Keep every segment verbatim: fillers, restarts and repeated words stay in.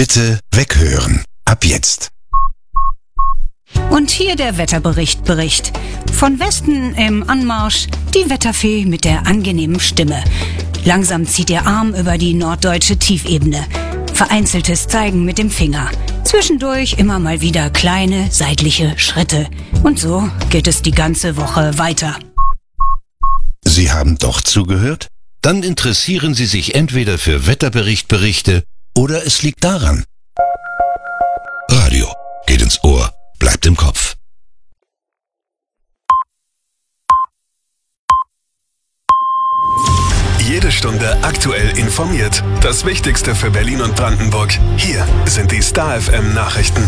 Bitte weghören. Ab jetzt. Und hier der Wetterbericht Bericht. Von Westen im Anmarsch die Wetterfee mit der angenehmen Stimme. Langsam zieht ihr Arm über die norddeutsche Tiefebene. Vereinzeltes Zeigen mit dem Finger. Zwischendurch immer mal wieder kleine seitliche Schritte. Und so geht es die ganze Woche weiter. Sie haben doch zugehört? Dann interessieren Sie sich entweder für Wetterbericht-Berichte oder es liegt daran. Radio geht ins Ohr, bleibt im Kopf. Jede Stunde aktuell informiert. Das Wichtigste für Berlin und Brandenburg. Hier sind die Star F M Nachrichten.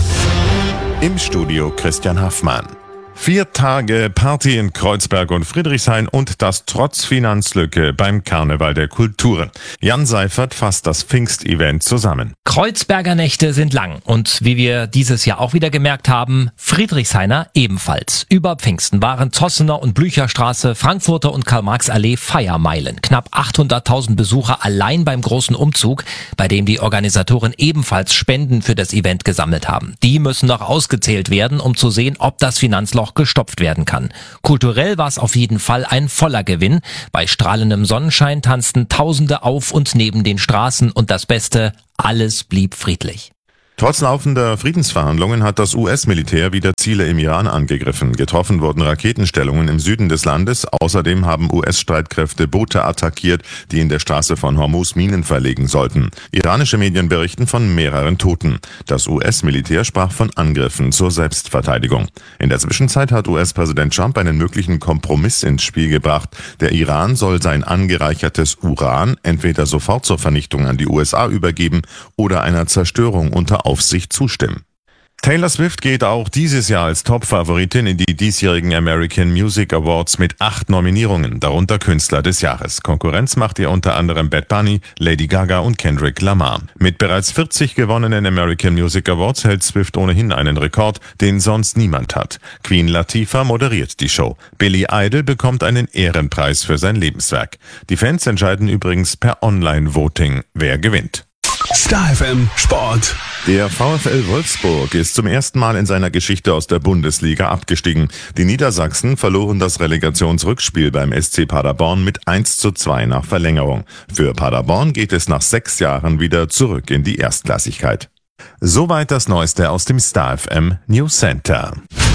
Im Studio Christian Haffmann. Vier Tage Party in Kreuzberg und Friedrichshain und das trotz Finanzlücke beim Karneval der Kulturen. Jan Seifert fasst das Pfingstevent zusammen. Kreuzberger Nächte sind lang und wie wir dieses Jahr auch wieder gemerkt haben, Friedrichshainer ebenfalls. Über Pfingsten waren Zossener und Blücherstraße, Frankfurter und Karl-Marx-Allee Feiermeilen. Knapp achthunderttausend Besucher allein beim großen Umzug, bei dem die Organisatoren ebenfalls Spenden für das Event gesammelt haben. Die müssen noch ausgezählt werden, um zu sehen, ob das Finanzloch gestopft werden kann. Kulturell war es auf jeden Fall ein voller Gewinn. Bei strahlendem Sonnenschein tanzten Tausende auf und neben den Straßen und das Beste, alles blieb friedlich. Trotz laufender Friedensverhandlungen hat das U S-Militär wieder Ziele im Iran angegriffen. Getroffen wurden Raketenstellungen im Süden des Landes. Außerdem haben U S-Streitkräfte Boote attackiert, die in der Straße von Hormuz Minen verlegen sollten. Iranische Medien berichten von mehreren Toten. Das U S-Militär sprach von Angriffen zur Selbstverteidigung. In der Zwischenzeit hat U S-Präsident Trump einen möglichen Kompromiss ins Spiel gebracht. Der Iran soll sein angereichertes Uran entweder sofort zur Vernichtung an die U S A übergeben oder einer Zerstörung unter Aufsicht zustimmen. Taylor Swift geht auch dieses Jahr als Top-Favoritin in die diesjährigen American Music Awards mit acht Nominierungen, darunter Künstler des Jahres. Konkurrenz macht ihr unter anderem Bad Bunny, Lady Gaga und Kendrick Lamar. Mit bereits vierzig gewonnenen American Music Awards hält Swift ohnehin einen Rekord, den sonst niemand hat. Queen Latifah moderiert die Show. Billy Idol bekommt einen Ehrenpreis für sein Lebenswerk. Die Fans entscheiden übrigens per Online-Voting, wer gewinnt. Star F M Sport. Der VfL Wolfsburg ist zum ersten Mal in seiner Geschichte aus der Bundesliga abgestiegen. Die Niedersachsen verloren das Relegationsrückspiel beim S C Paderborn mit eins zu zwei nach Verlängerung. Für Paderborn geht es nach sechs Jahren wieder zurück in die Erstklassigkeit. Soweit das Neueste aus dem Star F M News Center.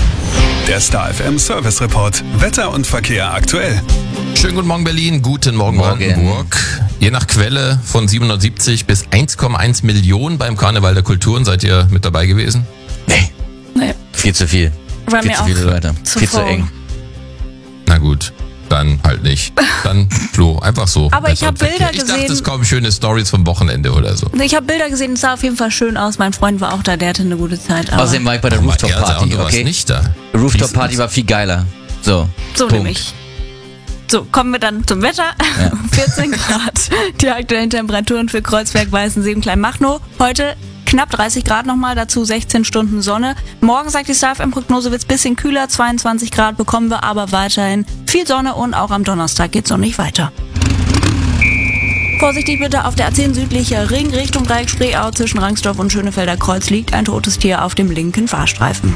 Der Star F M Service Report. Wetter und Verkehr aktuell. Schönen guten Morgen Berlin, guten Morgen, Morgen. Brandenburg. Je nach Quelle von siebenhundertsiebzig bis eins Komma eins Millionen beim Karneval der Kulturen. Seid ihr mit dabei gewesen? Nee. Nee. Viel zu viel. War viel mir zu auch viele Leute. zu Viel zu voll. eng. Na gut, dann halt nicht. Dann Flo, einfach so. Aber ich Wetter hab und Verkehr. Bilder Ich dachte, gesehen. es kommen schöne Stories vom Wochenende oder so. Ich habe Bilder gesehen, es sah auf jeden Fall schön aus. Mein Freund war auch da, der hatte eine gute Zeit. Aber Außerdem war ich bei der Aber er Rooftop Party, und du warst okay? nicht da. Rooftop Party war viel geiler. So, so Punkt. nämlich. So, kommen wir dann zum Wetter. Ja. vierzehn Grad. Die aktuellen Temperaturen für Kreuzberg, Weißensee und Kleinmachnow. Heute knapp dreißig Grad nochmal, dazu sechzehn Stunden Sonne. Morgen, sagt die Star F M-Prognose, wird es ein bisschen kühler. zweiundzwanzig Grad bekommen wir, aber weiterhin viel Sonne und auch am Donnerstag geht es noch nicht weiter. Vorsichtig bitte auf der A zehn südlicher Ring Richtung Dreieck Spreeau zwischen Rangsdorf und Schönefelder Kreuz liegt ein totes Tier auf dem linken Fahrstreifen.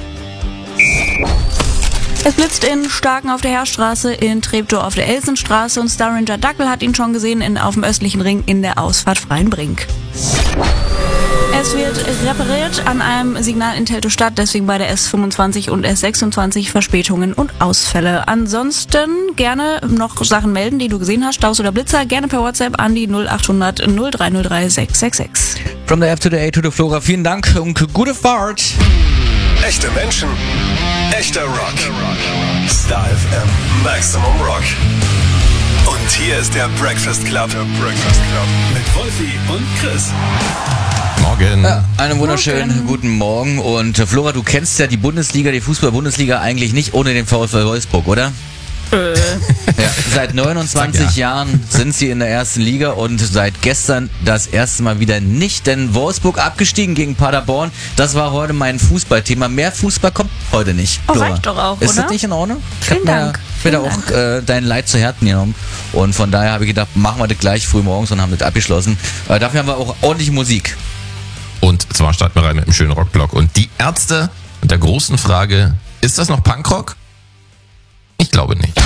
Es blitzt in Starken auf der Heerstraße, in Treptow auf der Elsenstraße und Star Ranger Dackel hat ihn schon gesehen in, auf dem östlichen Ring in der Ausfahrt Freienbrink. Es wird repariert an einem Signal in Teltow-Stadt, deswegen bei der S fünfundzwanzig und S sechsundzwanzig Verspätungen und Ausfälle. Ansonsten gerne noch Sachen melden, die du gesehen hast, Staus oder Blitzer, gerne per WhatsApp an die null achthundert null drei null drei sechs sechs sechs. From the F to the A to the Flora. Vielen Dank und gute Fahrt. Echte Menschen, echter Rock. Star F M Maximum Rock. Und hier ist der Breakfast Club. Der Breakfast Club. Mit Wolfi und Chris. Morgen. Ja, einen wunderschönen guten Morgen. Und äh, Flora, du kennst ja die Bundesliga, die Fußball-Bundesliga eigentlich nicht ohne den VfL Wolfsburg, oder? Äh. Ja, seit neunundzwanzig Sag ja. Jahren sind sie in der ersten Liga und seit gestern das erste Mal wieder nicht, denn Wolfsburg abgestiegen gegen Paderborn. Das war heute mein Fußballthema. Mehr Fußball kommt heute nicht. Oh, Flora. reicht doch auch, Ist oder? das nicht in Ordnung? Ich Vielen hab mir, Dank. Ich werde Vielen auch äh, dein Leid zu Herzen genommen und von daher habe ich gedacht, machen wir das gleich früh morgens und haben das abgeschlossen. Äh, dafür haben wir auch ordentlich Musik. Und zwar starten wir rein mit einem schönen Rockblock. Und die Ärzte mit der großen Frage, ist das noch Punkrock? Ich glaube nicht.